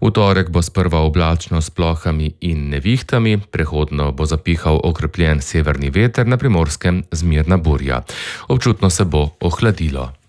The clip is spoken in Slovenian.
V torek bo sprva oblačno s plohami in nevihtami, prehodno bo zapihal okrepljen severni veter, na Primorskem zmerna burja. Občutno se bo ohladilo.